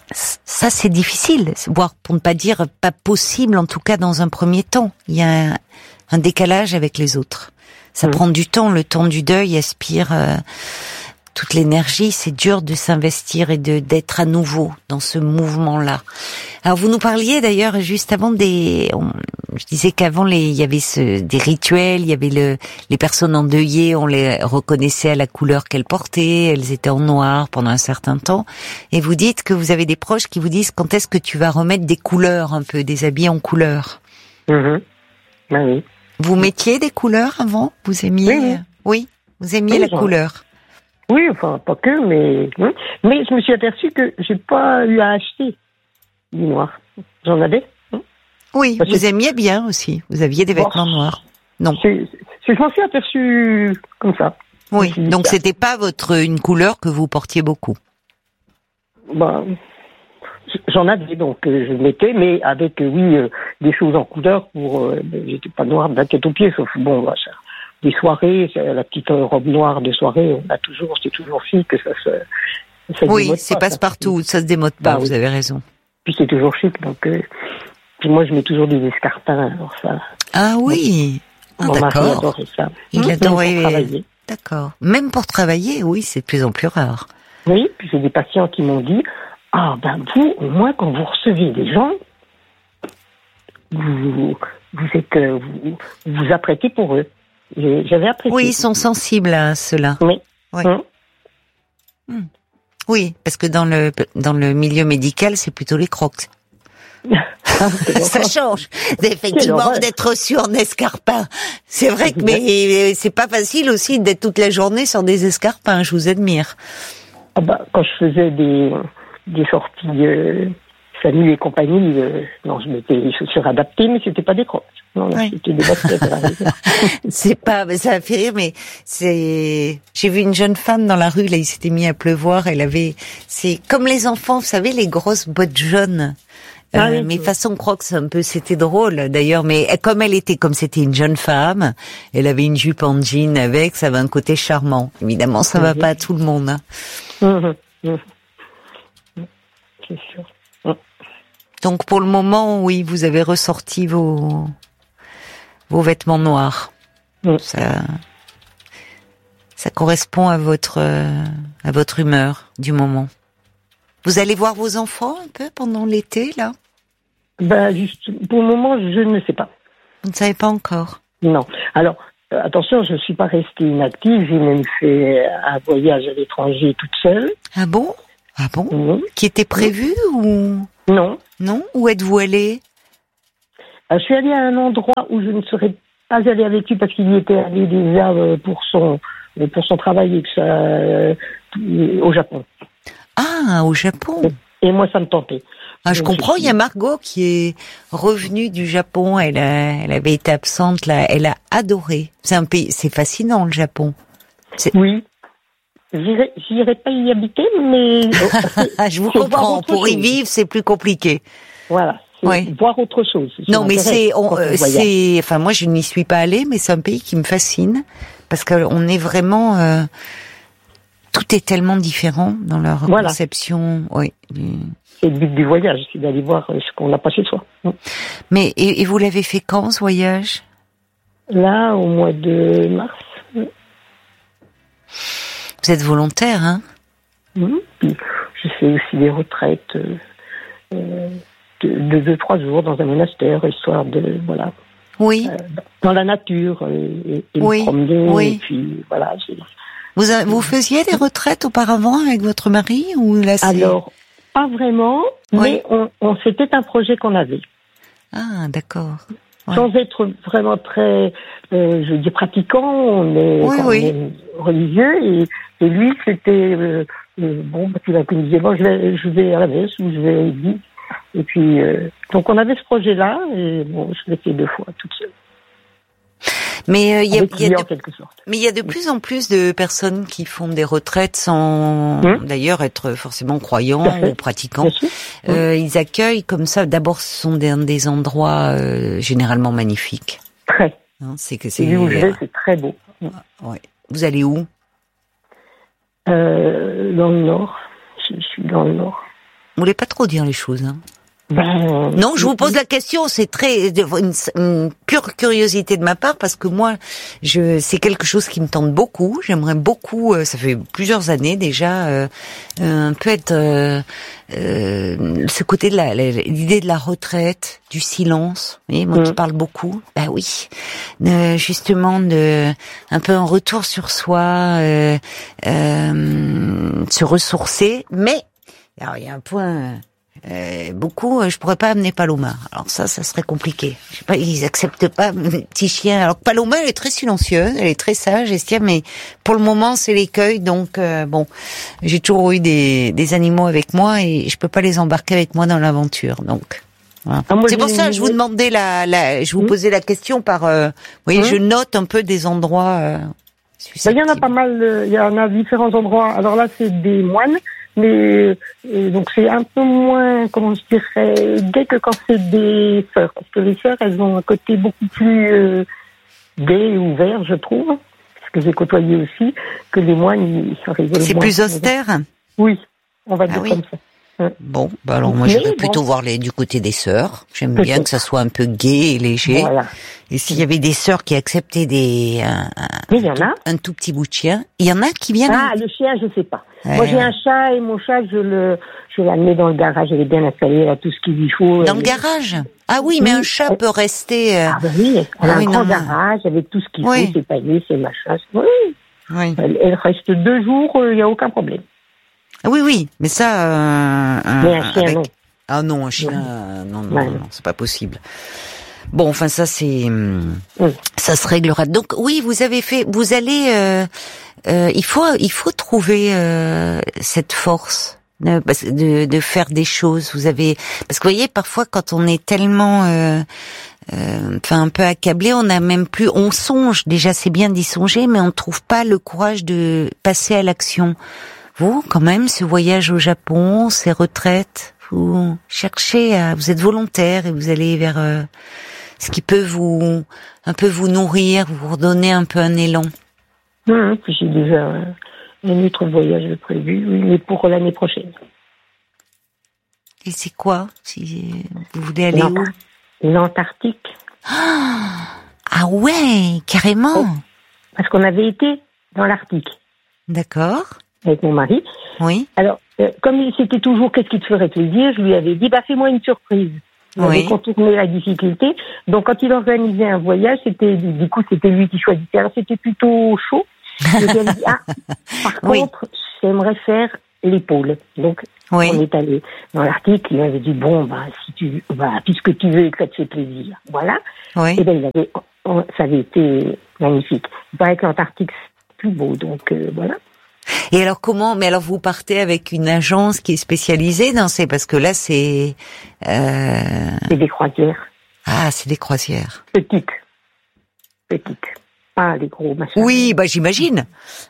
ça c'est difficile, voire pour ne pas dire pas possible, en tout cas dans un premier temps. Il y a un, un décalage avec les autres. Ça mmh. prend du temps, le temps du deuil aspire euh, toute l'énergie. C'est dur de s'investir et de d'être à nouveau dans ce mouvement-là. Alors vous nous parliez d'ailleurs juste avant des, on, je disais qu'avant les, il y avait ce, des rituels, il y avait le, les personnes endeuillées, on les reconnaissait à la couleur qu'elles portaient, elles étaient en noir pendant un certain temps. Et vous dites que vous avez des proches qui vous disent quand est-ce que tu vas remettre des couleurs un peu, des habits en couleur. Mmh. Ben oui. Vous mettiez des couleurs avant? Vous aimiez? Oui, oui. Oui, vous aimiez oui, la genre. couleur. Oui, enfin pas que, mais mais je me suis aperçue que j'ai pas eu à acheter du noir. J'en avais. Oui, Parce vous que... aimiez bien aussi. Vous aviez des vêtements oh, noirs. Non. C'est, c'est, je m'en suis aperçue comme ça. Oui, donc ça. C'était pas votre une couleur que vous portiez beaucoup. Bah, j'en avais donc je mettais, mais avec oui euh, des choses en couleur pour. Euh, j'étais pas noire de la tête aux pieds, sauf bon, bah, ça, des soirées, la petite robe noire de soirée, on a toujours, c'est toujours chic que ça se. Ça oui, c'est pas, passe-partout, ça se démode pas. Bah, vous oui. avez raison. Puis c'est toujours chic, donc. Euh, Puis moi, je mets toujours des escarpins, alors ça. Ah oui. Ah, mon d'accord. mari adorait ça. Il mmh, adorait. Pour travailler. D'accord. Même pour travailler, oui, c'est de plus en plus rare. Oui, puis j'ai des patients qui m'ont dit, ah ben vous, au moins quand vous recevez des gens, vous vous êtes, vous vous apprêtez pour eux. Et j'avais apprécié. Oui, ils sont sensibles à cela. Oui. Oui. Mmh. Mmh. Oui, parce que dans le dans le milieu médical, c'est plutôt les crocs. Ça change. Effectivement, d'être reçu en escarpin. C'est vrai que, mais c'est pas facile aussi d'être toute la journée sur des escarpins. Je vous admire. Ah bah, quand je faisais des, des sorties euh, famille et compagnie, euh, non, je mettais des chaussures adaptées, mais c'était pas des crocs. Non, non oui. C'était des baskets. C'est pas, ça a fait rire, mais c'est, j'ai vu une jeune femme dans la rue, là, il s'était mis à pleuvoir, elle avait, c'est comme les enfants, vous savez, les grosses bottes jaunes. Euh, ah oui, mais oui. façon crocs un peu, c'était drôle d'ailleurs, mais comme elle était, comme c'était une jeune femme, elle avait une jupe en jean avec, ça avait un côté charmant. Évidemment, ça mmh. va pas à tout le monde. Hein. Mmh. Mmh. C'est sûr. Mmh. Donc pour le moment, oui, vous avez ressorti vos vos vêtements noirs. Mmh. Ça, ça correspond à votre à votre humeur du moment. Vous allez voir vos enfants un peu pendant l'été, là? Ben, juste, pour le moment, je ne sais pas. Vous ne savez pas encore? Non. Alors, euh, attention, je ne suis pas restée inactive. J'ai même fait un voyage à l'étranger toute seule. Ah bon? Ah bon? Mmh. Qui était prévu mmh. ou? Non. Non? Où êtes-vous allée? euh, Je suis allée à un endroit où je ne serais pas allée avec lui parce qu'il y était allé déjà euh, pour son, euh, pour son travail et que ça, euh, au Japon. Ah, au Japon. Et moi, ça me tentait. Ah, je Donc, comprends. Il y a Margot qui est revenue du Japon. Elle a, elle avait été absente là. Elle a adoré. C'est un pays, c'est fascinant le Japon. C'est... Oui. J'irai, j'irai pas y habiter, mais je vous comprends. Pour chose. Y vivre, c'est plus compliqué. Voilà. C'est oui. Voir autre chose. Non, mais c'est, on, euh, c'est, enfin, moi, je n'y suis pas allée, mais c'est un pays qui me fascine parce qu'on est vraiment. Euh, Tout est tellement différent dans leur voilà. conception. Oui. C'est le but du voyage, c'est d'aller voir ce qu'on n'a pas chez soi. Mais et, et vous l'avez fait quand ce voyage? Là, au mois de mars. Vous êtes volontaire, hein? Mmh. Puis, je fais aussi des retraites euh, de deux, trois jours dans un monastère, histoire de voilà. Oui. Euh, dans la nature et, et oui. me promener. Oui. Et puis voilà. J'ai... Vous, a, vous faisiez des retraites auparavant avec votre mari ou là c'est... Alors, pas vraiment, oui. mais on, on, c'était un projet qu'on avait. Ah, d'accord. Ouais. Sans être vraiment très, euh, je dis pratiquant, on est, oui, oui. on est religieux et, et lui c'était euh, euh, bon, bah, il me disait bon, je vais, je vais à la messe ou je vais à l'église. Et puis euh, donc on avait ce projet-là et bon, je l'ai fait deux fois toute seule. Mais euh, il y a, y a de, quelque sorte. mais il y a de plus en plus de personnes qui font des retraites sans mmh. d'ailleurs être forcément croyants ou pratiquants. Euh, mmh. Ils accueillent comme ça. D'abord, ce sont des, des endroits euh, généralement magnifiques. Très. Hein, c'est que c'est. Et où je vais, c'est très beau. Mmh. Ouais. Vous allez où? euh, Dans le nord. Je, je suis dans le nord. Vous voulez pas trop dire les choses, hein? Ben, non, je vous pose la question, c'est très une, une pure curiosité de ma part parce que moi, je c'est quelque chose qui me tente beaucoup. J'aimerais beaucoup, euh, ça fait plusieurs années déjà, euh, un peu être euh, euh, ce côté de la l'idée de la retraite, du silence. Vous voyez, moi mmh. qui parle beaucoup, bah oui, euh, justement de un peu un retour sur soi, euh, euh, se ressourcer. Mais alors il y a un point. Euh, beaucoup, euh, je pourrais pas amener Paloma. Alors ça, ça serait compliqué. Je sais pas, ils acceptent pas mes petits chiens. Alors que Paloma, elle est très silencieuse, elle est très sage, Estia, mais pour le moment, c'est l'écueil. Donc euh, bon, j'ai toujours eu des, des animaux avec moi et je peux pas les embarquer avec moi dans l'aventure. Donc voilà. Ah, c'est pour ça que je vous demandais la, la je vous mmh. posais la question par. Euh, vous voyez, mmh. je note un peu des endroits. Euh, il y en a pas mal. Il y en a différents endroits. Alors là, c'est des moines. Mais euh, donc c'est un peu moins, comment je dirais, gai que quand c'est des sœurs. Parce que les sœurs, elles ont un côté beaucoup plus euh, gai et ouvert, je trouve. Parce que j'ai côtoyé aussi, que les moines, ils sont rigolent. C'est moins. plus austère? Oui, on va ah dire oui. comme ça. Ouais. Bon, bah alors moi, Mais je vais bon. plutôt voir les du côté des sœurs. J'aime bien que ça soit un peu gai et léger. Voilà. Et s'il y avait des sœurs qui acceptaient des un, Mais il y en a. un tout petit bout de chien, il y en a qui viennent. Ah, le chien, je sais pas. Ouais. Moi, j'ai un chat et mon chat, je le, je la mets dans le garage. Elle est bien installée, elle a tout ce qu'il lui faut. Dans le garage? Ah oui, mais un chat peut rester. Euh... Ah ben oui, elle ah, a oui, un grand non, garage avec tout ce qu'il oui. faut, c'est paillé, c'est machin. Oui. Oui. Elle, elle reste deux jours, il euh, y a aucun problème. Oui, oui, mais ça. Euh, un, mais un chien, avec... non. Ah non, un chien, euh, non, non, ouais. non, non, c'est pas possible. Bon, enfin ça c'est, hum, oui. ça se réglera. Donc oui, vous avez fait, vous allez, euh, euh, il faut, il faut trouver euh, cette force de, de, de faire des choses. Vous avez, parce que vous voyez, parfois quand on est tellement, euh, euh, enfin un peu accablé, on n'a même plus, on songe. Déjà, c'est bien d'y songer, mais on ne trouve pas le courage de passer à l'action. Vous, quand même, ce voyage au Japon, ces retraites, vous cherchez à, vous êtes volontaire et vous allez vers euh, ce qui peut vous, un peu vous nourrir, vous redonner un peu un élan. Mmh, puis j'ai déjà euh, un autre voyage prévu, oui, mais pour l'année prochaine. Et c'est quoi, si vous voulez aller où? L'Antarctique. Ah ouais, carrément. Oh, parce qu'on avait été dans l'Arctique. D'accord. Avec mon mari. Oui. Alors, euh, comme c'était toujours qu'est-ce qui te ferait plaisir, je lui avais dit, bah fais-moi une surprise. Il avait contourné la difficulté. Donc, quand il organisait un voyage, c'était, du coup, c'était lui qui choisissait. Alors, c'était plutôt chaud. Et il avait dit, ah, par oui. contre, j'aimerais faire les pôles. Donc, oui. on est allé dans l'Arctique. Il avait dit, bon, bah, si tu, bah, puisque tu veux et que ça te fait plaisir. Voilà. Oui. Et ben, il avait, ça avait été magnifique. Il paraît que l'Antarctique, c'est plus beau. Donc, euh, voilà. Et alors comment, mais alors vous partez avec une agence qui est spécialisée dans ces, parce que là c'est... Euh... C'est des croisières. Ah, c'est des croisières. Petites. Petites. Pas des gros machins. Oui, bah j'imagine.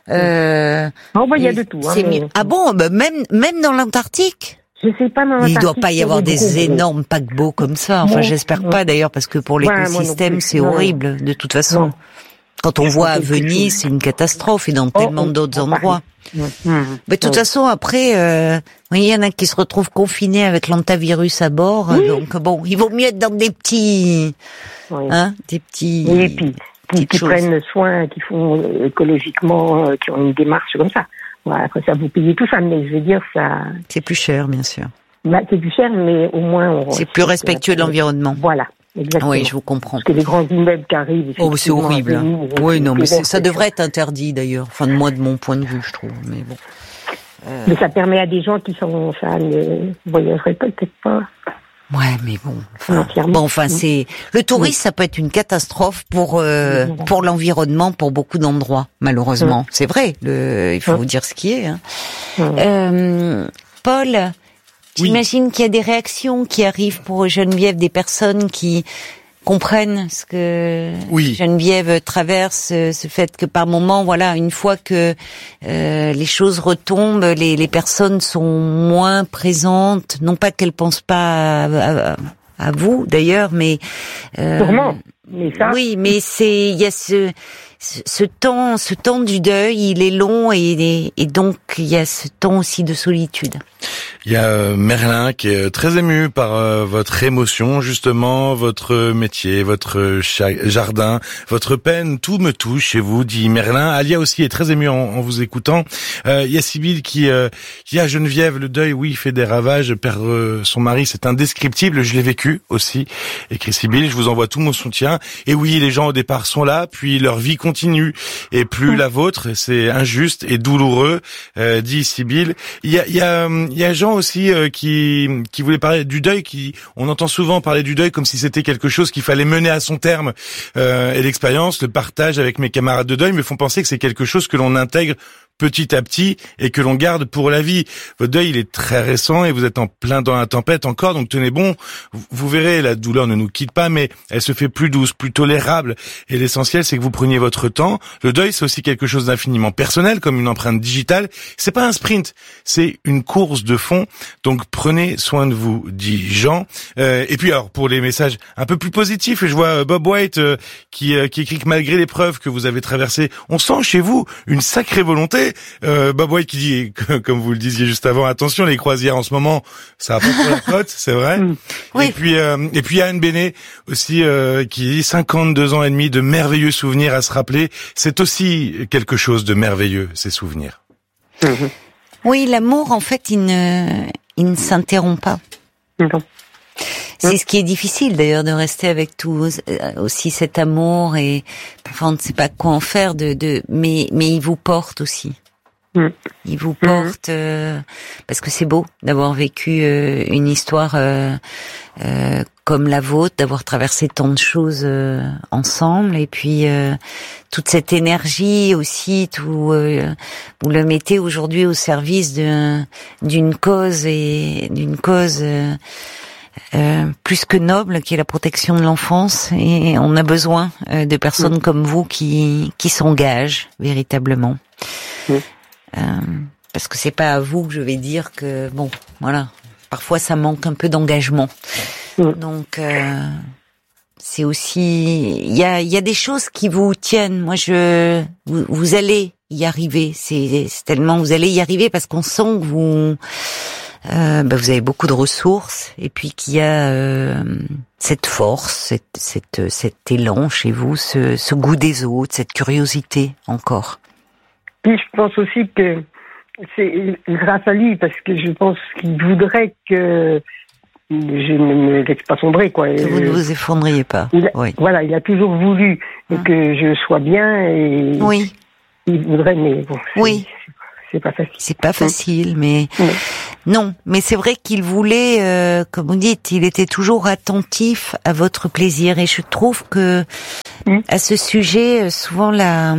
Euh... Oh, bah il y a de tout. Hein, mais... Ah bon, bah même, même dans l'Antarctique? Je sais pas, mais il doit pas y avoir des gros énormes paquebots comme ça. Enfin, bon, j'espère bon. pas d'ailleurs, parce que pour l'écosystème, ouais, c'est horrible, de toute façon. Non. Quand on voit à Venise, c'est une catastrophe, et dans tellement oh, d'autres endroits. Mmh. Mais de toute ouais. façon, après, euh, il y en a qui se retrouvent confinés avec l'antavirus à bord. Oui. Donc bon, il vaut mieux être dans des petits, oui. hein, des petits. Oui, et puis qui, qui prennent soin, qui font euh, écologiquement, euh, qui ont une démarche comme ça. Voilà, après ça, vous payez tout ça, mais je veux dire ça. C'est plus cher, bien sûr. Bah, c'est plus cher, mais au moins. On c'est plus respectueux de l'environnement. Voilà. Exactement. Oui, je vous comprends. Parce que les grands immeubles qui arrivent... Oh, c'est horrible. Venir, oui, non, mais c'est, ça devrait être interdit, d'ailleurs. Enfin, de moi, de mon point de vue, je trouve. Mais bon. Euh... Mais ça permet à des gens qui sont... Ça ne voyageraient peut-être pas. Ouais, mais bon. Enfin, bon, enfin, c'est... Le tourisme, oui. ça peut être une catastrophe pour, euh, oui, pour l'environnement, pour beaucoup d'endroits, malheureusement. Oui. C'est vrai. Le... Il faut oui. vous dire ce qui est. Hein. Oui. Euh, Paul... J'imagine oui. qu'il y a des réactions qui arrivent pour Geneviève, des personnes qui comprennent ce que oui. Geneviève traverse, ce fait que par moment, voilà, une fois que euh, les choses retombent, les, les personnes sont moins présentes, non pas qu'elles pensent pas à, à, à vous d'ailleurs, mais euh, sûrement. Mais ça... oui, mais c'est il y a ce ce temps, ce temps du deuil, il est long et, et donc il y a ce temps aussi de solitude. Il y a euh, Merlin qui est très ému par euh, votre émotion, justement, votre métier, votre cha- jardin, votre peine, tout me touche chez vous, dit Merlin. Alia aussi est très émue en, en vous écoutant. Euh, il y a Sybille qui, euh, il y a Geneviève, le deuil, oui, fait des ravages, perdre euh, son mari, c'est indescriptible, je l'ai vécu aussi, écrit Sybille, je vous envoie tout mon soutien. Et oui, les gens au départ sont là, puis leur vie continue, et plus la vôtre, c'est injuste et douloureux, euh, dit Sybille. Il y a, il y a, il y a Jean aussi euh, qui qui voulait parler du deuil. Qui on entend souvent parler du deuil comme si c'était quelque chose qu'il fallait mener à son terme. Euh, et l'expérience, le partage avec mes camarades de deuil me font penser que c'est quelque chose que l'on intègre petit à petit et que l'on garde pour la vie. Votre deuil, il est très récent et vous êtes en plein dans la tempête encore, donc tenez bon. Vous, vous verrez, la douleur ne nous quitte pas, mais elle se fait plus douce, plus tolérable. Et l'essentiel, c'est que vous preniez votre temps. Le deuil, c'est aussi quelque chose d'infiniment personnel, comme une empreinte digitale. C'est pas un sprint, c'est une course de fond. Donc prenez soin de vous, dit Jean. Euh, et puis alors, pour les messages un peu plus positifs, je vois Bob White euh, qui, euh, qui écrit que malgré l'épreuve que vous avez traversée, on sent chez vous une sacrée volonté. Euh, Bob White qui dit, comme vous le disiez juste avant, attention, les croisières en ce moment, ça va pas pour la cote, c'est vrai. Oui. Et puis, euh, et puis Anne Bénet aussi euh, qui dit cinquante-deux ans et demi de merveilleux souvenirs à se rappeler. C'est aussi quelque chose de merveilleux, ces souvenirs. Mmh. Oui, l'amour, en fait, il ne, il ne s'interrompt pas. Non. C'est ce qui est difficile d'ailleurs de rester avec tout aussi cet amour et parfois on ne sait pas quoi en faire de, de mais mais il vous porte aussi. Mm. Il vous porte euh, parce que c'est beau d'avoir vécu euh, une histoire euh, euh, comme la vôtre, d'avoir traversé tant de choses euh, ensemble et puis euh, toute cette énergie aussi, tout euh, vous le mettez aujourd'hui au service de d'une cause et d'une cause. Euh, Euh, plus que noble, qui est la protection de l'enfance, et on a besoin euh, de personnes mmh. comme vous qui qui s'engagent véritablement. Mmh. Euh, parce que c'est pas à vous que je vais dire que bon, voilà, parfois ça manque un peu d'engagement. Mmh. Donc euh, c'est aussi il y a il y a des choses qui vous tiennent. Moi je vous, vous allez y arriver. C'est, c'est tellement vous allez y arriver parce qu'on sent que vous Euh, bah vous avez beaucoup de ressources et puis qu'il y a euh, cette force, cette, cette, cet élan chez vous, ce, ce goût des autres, cette curiosité encore. Puis je pense aussi que c'est grâce à lui parce que je pense qu'il voudrait que je ne me laisse pas sombrer quoi. Que vous ne vous effondriez pas. Il a, oui. Voilà, il a toujours voulu hum. que je sois bien et oui. il voudrait mais bon. C'est, oui. C'est pas facile. C'est pas facile, mais oui. non. Mais c'est vrai qu'il voulait, euh, comme vous dites, il était toujours attentif à votre plaisir. Et je trouve que mm. à ce sujet, souvent la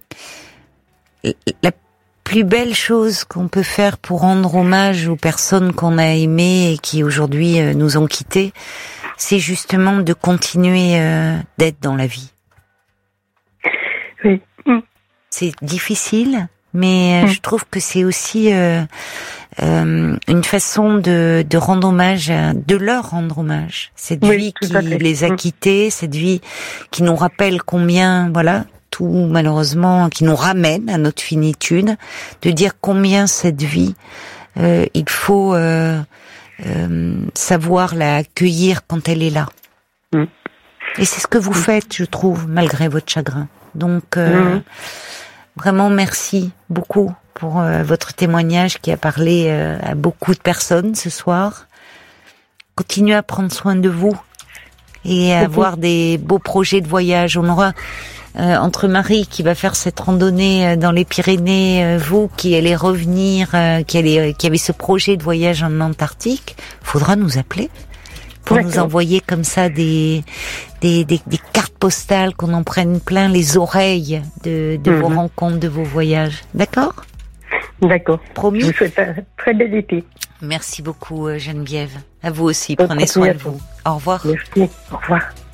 la plus belle chose qu'on peut faire pour rendre hommage aux personnes qu'on a aimées et qui aujourd'hui nous ont quittés, c'est justement de continuer euh, d'être dans la vie. Oui. Mm. C'est difficile. Mais mmh. je trouve que c'est aussi euh, euh, une façon de, de rendre hommage, à, de leur rendre hommage. Cette oui, vie qui les a quittés, cette vie qui nous rappelle combien, voilà, tout malheureusement, qui nous ramène à notre finitude, de dire combien cette vie, euh, il faut euh, euh, savoir la accueillir quand elle est là. Mmh. Et c'est ce que vous faites, je trouve, malgré votre chagrin. Donc... Euh, mmh. Vraiment, merci beaucoup pour euh, votre témoignage qui a parlé euh, à beaucoup de personnes ce soir. Continuez à prendre soin de vous et à avoir des beaux projets de voyage. On aura euh, entre Marie qui va faire cette randonnée euh, dans les Pyrénées, euh, vous qui allez revenir, euh, qui allez, euh, qui avez ce projet de voyage en Antarctique. Faudra nous appeler pour D'accord. nous envoyer comme ça des des, des des cartes postales, qu'on en prenne plein les oreilles de, de mmh. vos rencontres, de vos voyages. D'accord ? D'accord. Promis ? Je vous souhaite un très bel été. Merci beaucoup Geneviève. À vous aussi, prenez soin de vous. Au revoir. Merci, au revoir.